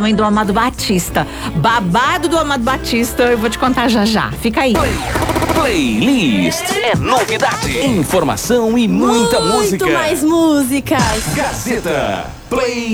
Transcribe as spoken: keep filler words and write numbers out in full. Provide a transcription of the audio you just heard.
também do Amado Batista. Babado do Amado Batista, eu vou te contar já já. Fica aí. Play, playlist. É novidade, informação e muita Muito música. mais músicas. Gazeta Play.